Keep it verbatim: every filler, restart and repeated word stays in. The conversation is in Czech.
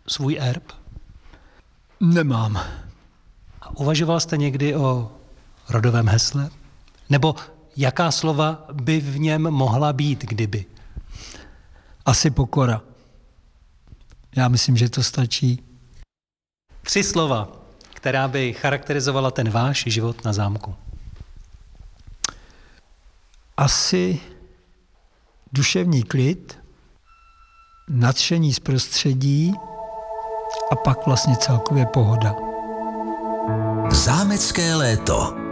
svůj erb? Nemám. A uvažoval jste někdy o rodovém hesle? Nebo jaká slova by v něm mohla být, kdyby? Asi pokora. Já myslím, že to stačí. Tři slova, která by charakterizovala ten váš život na zámku. Asi duševní klid, nadšení z prostředí a pak vlastně celkově pohoda. Zámecké léto.